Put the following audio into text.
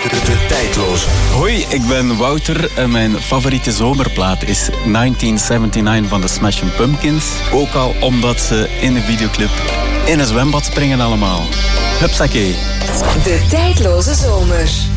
De tijdloze. Hoi, ik ben Wouter en mijn favoriete zomerplaat is 1979 van de Smashing Pumpkins. Ook al omdat ze in de videoclip in een zwembad springen allemaal. Hupsakee. De tijdloze zomer.